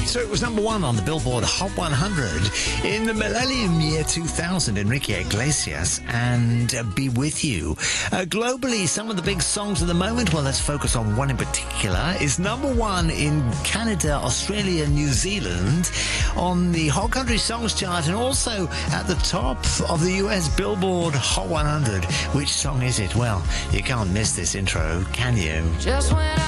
So it was number one on the Billboard Hot 100 in the millennium year 2000. Enrique Iglesias and Be With You. Globally, some of the big songs of the moment, well, let's focus on one in particular, is number one in Canada, Australia, New Zealand on the Hot Country Songs chart, and also at the top of the US Billboard Hot 100. Which song is it? Well, you can't miss this intro, can you? Just when